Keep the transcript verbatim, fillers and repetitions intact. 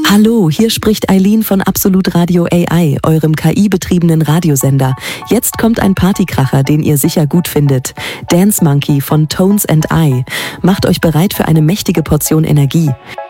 Hallo, hier spricht Eileen von Absolut Radio A I, eurem K I-betriebenen Radiosender. Jetzt kommt ein Partykracher, den ihr sicher gut findet. Dance Monkey von Tones and I. Macht euch bereit für eine mächtige Portion Energie.